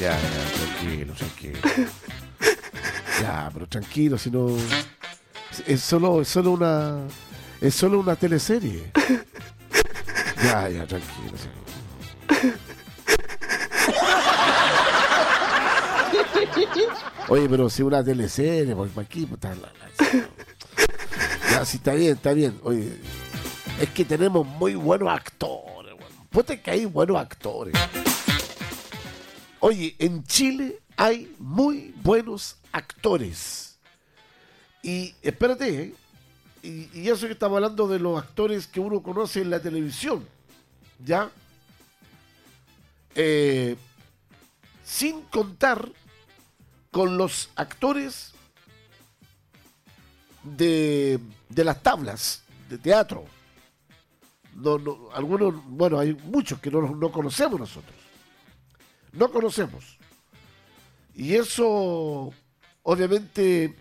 tranquilo. Ya, pero tranquilo, si no... Es solo una teleserie. Ya, tranquilo. Oye, pero si una teleserie, pues aquí, pues, ya, sí, está bien. Oye, es que tenemos muy buenos actores, bueno. Puta que hay buenos actores. Oye, en Chile hay muy buenos actores. Y espérate, ¿eh? Y eso que estamos hablando de los actores que uno conoce en la televisión, ¿ya? Sin contar con los actores de las tablas de teatro. Algunos, bueno, hay muchos que no conocemos nosotros. No conocemos. Y eso, obviamente,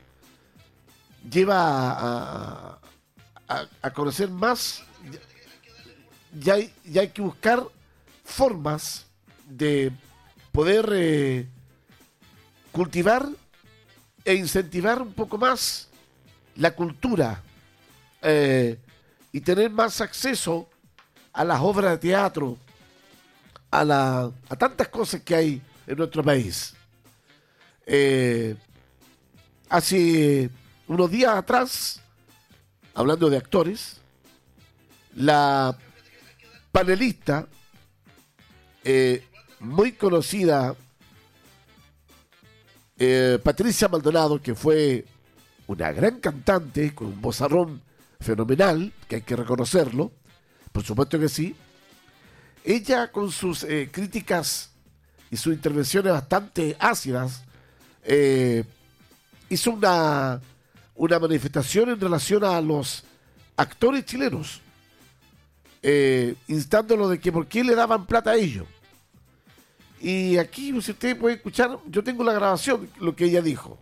lleva a conocer más. Ya hay que buscar formas de poder cultivar e incentivar un poco más la cultura y tener más acceso a las obras de teatro, a tantas cosas que hay en nuestro país. Hace unos días atrás, hablando de actores, la panelista muy conocida, Patricia Maldonado, que fue una gran cantante con un vozarrón fenomenal, que hay que reconocerlo, por supuesto que sí. Ella, con sus críticas y sus intervenciones bastante ácidas, hizo una manifestación en relación a los actores chilenos, instándolos de que por qué le daban plata a ellos. Y aquí, si ustedes pueden escuchar, yo tengo la grabación, lo que ella dijo.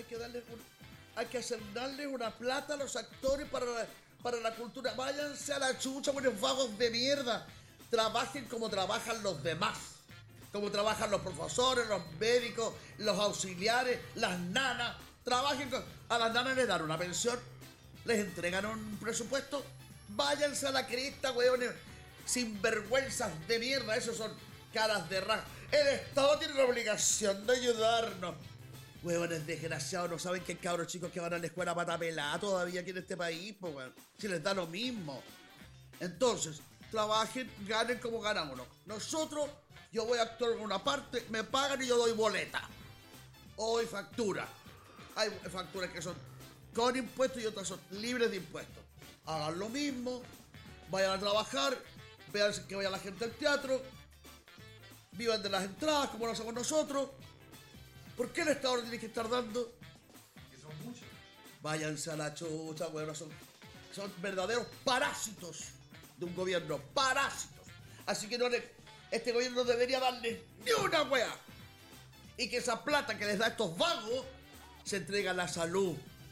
Hay que darle una plata a los actores para la cultura. Váyanse a la chucha, buenos vagos de mierda. Trabajen como trabajan los demás. Como trabajan los profesores, los médicos, los auxiliares, las nanas. Trabajen a las nanas les dan una pensión, les entregan un presupuesto. Váyanse a la cresta, weones. Sinvergüenzas de mierda, esos son caras de raja. El Estado tiene la obligación de ayudarnos. Huevones desgraciados, no saben que hay cabros chicos que van a la escuela patapelada todavía aquí en este país, pues, weón. Si les da lo mismo. Entonces, trabajen, ganen como ganamos. Nosotros, yo voy a actuar en una parte, me pagan y yo doy boleta. O doy factura. Hay facturas que son con impuestos y otras son libres de impuestos. Hagan lo mismo, vayan a trabajar, vean que vaya la gente al teatro, vivan de las entradas como lo hacemos nosotros. ¿Por qué el Estado no tiene que estar dando? Que son muchos. Váyanse a la chucha, bueno, son verdaderos parásitos de un gobierno, parásitos. Así que este gobierno debería darles ni una wea. Y que esa plata que les da a estos vagos se entrega a la salud,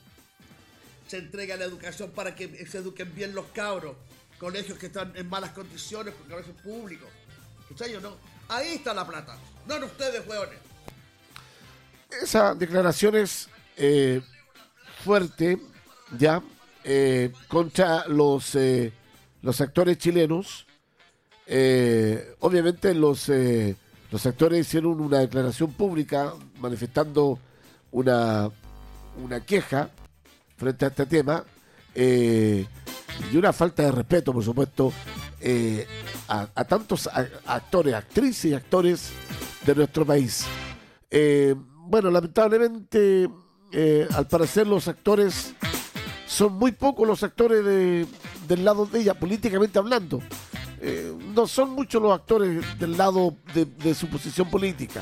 se entrega a la educación para que se eduquen bien los cabros. Colegios que están en malas condiciones, colegios públicos. ¿Escucháis o no? Ahí está la plata, no en ustedes, weones. Esa declaración es fuerte, ya, contra los actores chilenos. Obviamente los actores hicieron una declaración pública manifestando una queja frente a este tema, y una falta de respeto, por supuesto, a tantos actores, actrices y actores de nuestro país. Bueno, lamentablemente, al parecer los actores son muy pocos los actores del lado de ella, políticamente hablando. No son muchos los actores del lado de su posición política.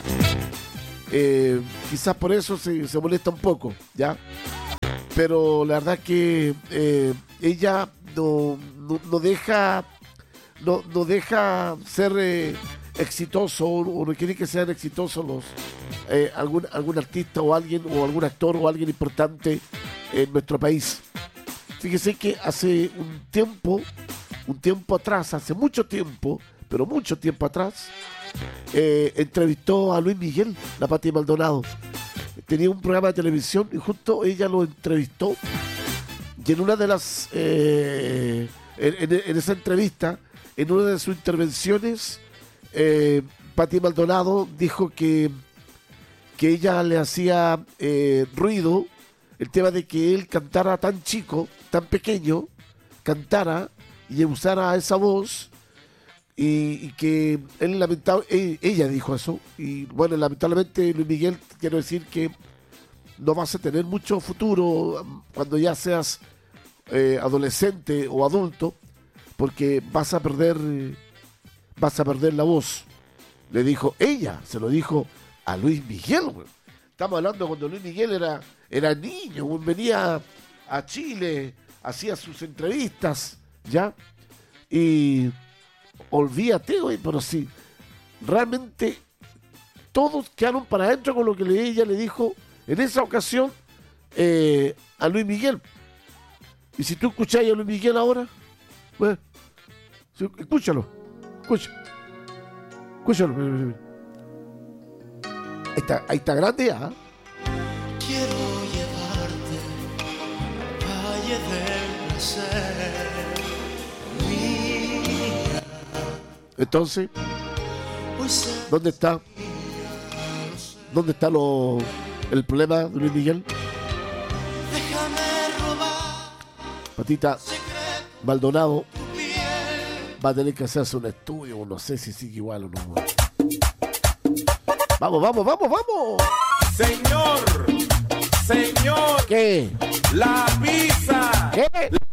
Quizás por eso se molesta un poco, ¿ya? Pero la verdad que ella no deja ser exitoso, o no quiere que sean exitosos algún artista o algún actor o alguien importante en nuestro país. Fíjese que hace un tiempo atrás, hace mucho tiempo, pero mucho tiempo atrás, entrevistó a Luis Miguel, la Pati Maldonado. Tenía un programa de televisión y justo ella lo entrevistó. Y en una de las... en esa entrevista, en una de sus intervenciones, Pati Maldonado dijo que ella le hacía ruido el tema de que él cantara tan chico, tan pequeño, cantara y usara esa voz, y que él ella dijo eso, y bueno, lamentablemente Luis Miguel, quiero decir que no vas a tener mucho futuro cuando ya seas adolescente o adulto, porque vas a perder la voz. Le dijo ella, se lo dijo a Luis Miguel, güey. Estamos hablando cuando Luis Miguel era niño, güey. Venía a Chile, hacía sus entrevistas, ¿ya? Y olvídate, güey, pero sí, realmente todos quedaron para adentro con lo que ella le dijo en esa ocasión a Luis Miguel. Y si tú escucháis a Luis Miguel ahora, bueno, escúchalo. Ahí está grande ya. Quiero llevarte al valle del placer, mía. Entonces, ¿dónde está el problema de Luis Miguel? Déjame robar Patita Maldonado va a tener que hacerse un estudio, no sé si sigue igual o no. Vamos. Señor. ¿Qué? La pizza. ¿Qué?